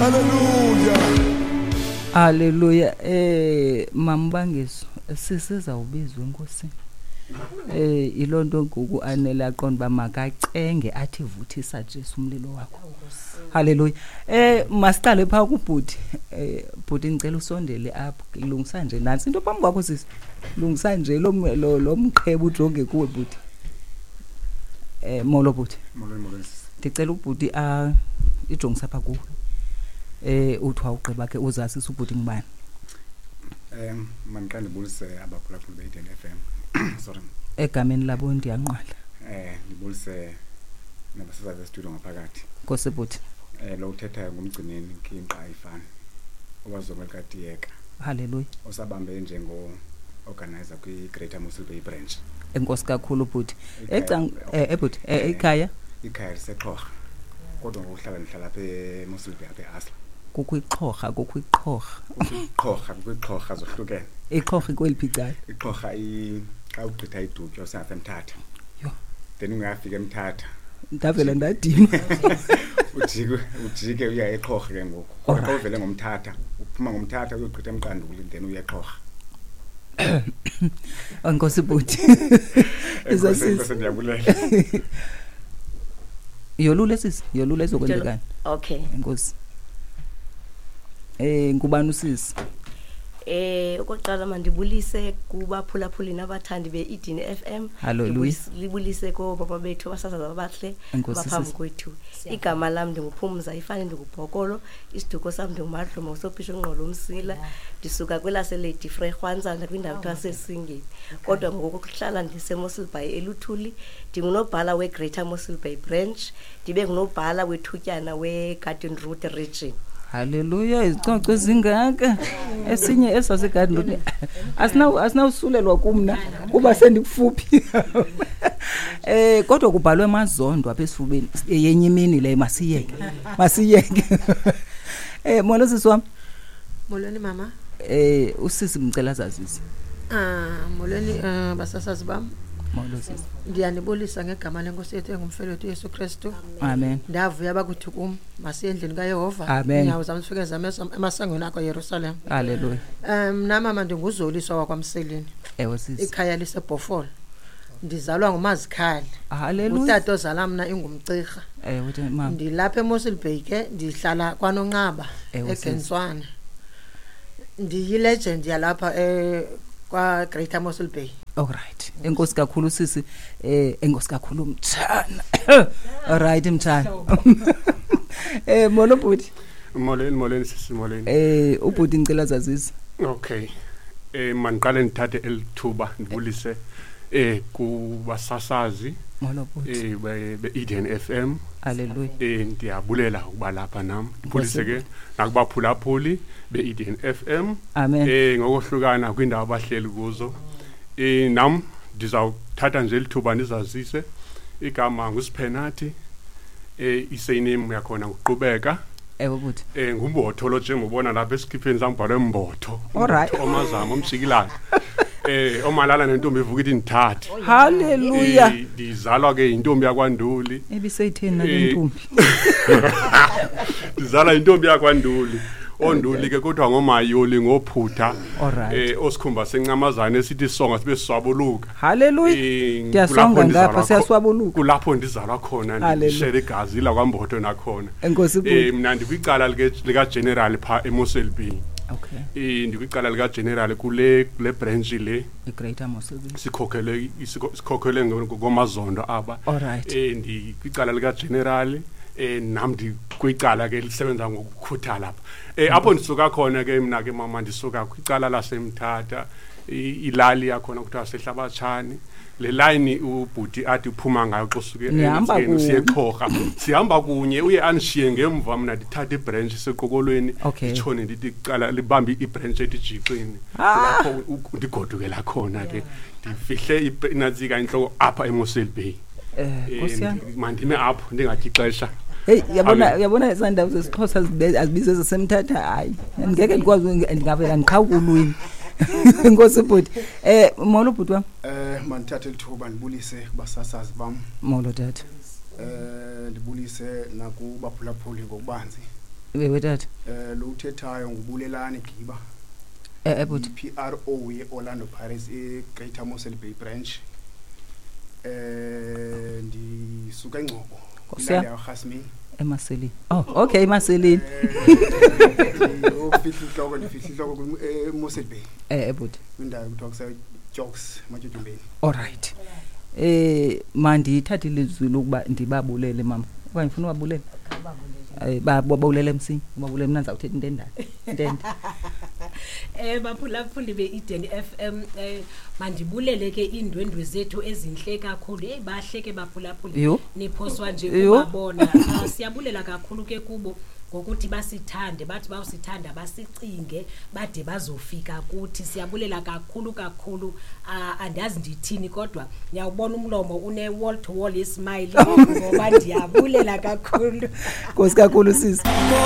Hallelujah. Mambangiso sisiza ubizwe Nkosi. Ilonto ngoku anele aqonda bamakacenge athi vuthisa Jesu umlilo wakho. Hallelujah. Masiqale pha kubhuti. Bhuti ngicela usondele apho kulungisa nje nansi into phambi kwakho sisi. Lungisa nje lo mqheba ujonge kuwe bhuti. Molo bhuti. Molo. Ndicela ubhuti ijongisa pha kuwe. Uthi wawugqiba ke uzasisa ubhuti ngibani. Maniqala ndibulise abaphulaphuli be-Eden FM. Sorry. Egameni labo ndiyanqwala. Ndibulise nabasebenza e-studio ngaphakathi. Nkosi bhuti. Lo uthethayo ngumgcineni Nkinqa Ifani. Owazonga likatiyeka. Hallelujah. Osabambe njengo organizer kwi-Greater Mossel Bay branch. Enkosi kakhulu bhuti. Bhuti ekhaya. Ikhaya liseXhorha. Kodwa ngokuhlala nihlala apha eMossel Bay apha eAsla. Kukwixhorha. KwiXhorha zohlukene. Ixhorha kweliphi icala? Ixhorha xa ugqitha idutya useapha eMthatha. Yo. Then ungafika eMthatha. Ndavela ndadima. Ujike uya eXhorha ke ngoku. Kodwa uvele ngomthatha, uphuma ngomthatha uyogqitha eMqanduli then uya eXhorha. Nkosi bhuti. Izasisi ndiyabulela. Yolule sisi, yolule ezokwenzekani? Okay. Nkosi. Ngubani usisi? Okokuqala mandibulise kubaphulaphuli nabathandi be-Eden FM. Hallelujah. Libulise ko baba bethu abasasazi abahle baphambi kwethu. Igama lami ndinguphumza Ifani ndingubhokolo, isiduko sami ndingumadlomo usophisha uNqolo Umsila. Ndisuka kwelase Lady Frey Khwanzana kwindawo kuthiwa Sesingeni. Kodwa ngoku kuhlala ndiseMossel Bay eLuthuli, ndingunobhala we-Greater Mossel Bay branch, ndibe ngunobhala wethutyana we-Garden Route region. Hallelujah. Izicoco ezingaka esinye esaseGarden Route asinawusulelwa kumna kuba sendikufuphi. Kodwa kubhalwe Mazondo apha esifubeni yenye imini le masiyeke. Molo sisi wami. Molweni mama. Usisi mcela zazisi. Molweni basasazi bam. Molo sisi. Ndiyanibulisa ngegama lenkosi yethu engumfelotu Yesu Kristu. Amen. Ndavuya bakuthi kum masiye endlini kaYehova. Amen. Inyawo zami zifike emasangweni akho eYerusalem. Hallelujah. Mna mama ndinguzoliswa wakwaMseleni. Ewe sisi. Ikhaya liseBhofolo. Ndizalwa nguMazikhali. Hallelujah. Utata ozala mna ingumcirha. Ewe mama. Ndilapha eMossel Bay ke ndihlala kwaNonqaba eGenswana. Ndiyilegend yalapha kwa Greater Mossel Bay. Alright. Enkosi kakhulu sisi, enkosi kakhulu mthana. Alright mthana. Molo bhuti. Molweni sisi molweni. Ubhuti ngicela zazisi. Okay. Maniqale ngithathe elithuba ndibulise kubasasazi molo bhuti be-Eden FM. Hallelujah. Ndiyabulela ukuba lapha nami. Ndibulise ke nakubaphulaphuli be-Eden FM. Amen. Ngokuhlukana kwindawo abahleli kuzo. Nam ndizawuthatha nje lithuba ndizazise igama nguSiphenathi. Isayiname yakhona nguQhubeka. Ewe bhuti. Ngumbotho lo njengobona lapha esikhipheni sambhalwe mbotho. Alright. Omazamo omshikilana. Omalala nentombi evuka ithi ndithathe. Hallelujah. Ndizalwa ke intombi yakwaNduli. Ebiseyitheni nalentombi. Ndizalwa intombi yakwaNduli. Onduli ke kodwa ngomayoli ngophutha. Alright. Osikhumba sencamazana esithi songa sibe siswabuluka. Hallelujah. Ndiyasonga ngapha siyaswabuluka. Kulapho ndizalwa khona ndishele igazi la kwaMbotho nakhona. Enkosi bhuti. Mina ndikwicala lika General pha eMossel Bay. Okay. Ndikwicala lika General kule branch le iGreater Mossel Bay. Sikhokhele ngomazondo aba. Alright. Ndikwicala lika General namdi kwicala ke lisebenza ngokukhuthala lapha. Apho ndisuka khona ke mina ke mama ndisuka kwicala laseMthatha, ilali yakhona kuthiwa sehlabatshani. Le line ubhuti athi uphuma ngayo xa usuke eMtheni siyeXhorha. Sihamba kunye uye anishiye ngemva mina ndithatha ibranch seqokolweni itshone ndithi icala libambe ibranch etijixini. Lapho ndigodukela khona ke ndifihle inatsika inhloko apha eMossel Bay. Mandime apho ndingathi ixesha. Hey yabona izandawo zesiXhosa azibize zaseMthatha hayi ngeke ndikwazi ndingavela ngiqhawulweni. Nkosi bhuti. Molo bhuti wami. Mandithathe lithuba ndibulise kubasasazi bam. Molo tata. Ndibulise nakubaphulaphuli ngokubanzi. wethatha lo uthethayo ngubulelani Giba but PRO ye Orlando Pirates e Greater Mossel Bay branch ndisuka eNgcobo ilali yaGasmini eMaselini. Oh okay eMaselini. Ufihloko eMossel Bay but indawo kuthiwa kusa Jokes Majudumbeni. All right. Mandi ithatha ilizwi lokuba ndibabulele mama. Okanye ngifuna ubabulele. Babulele emsini, ubabulele mina ngizawuthetha into endala. Intende. Baphulaphuli beEden FM mandibulele ke indwendwe zethu ezinhle kakhulu. Bahleke baphulaphuli niphoswa nje ukubabona. Siyabulela kakhulu ke kubo ngokuthi basithande bathi bawusithanda basicinge bade bazofika kuthi. Siyabulela kakhulu andazi ndithini kodwa ngiyawubona umlomo une wall to wall smile ngoba ndiyabulela kakhulu. Nkosi kakhulu sisi.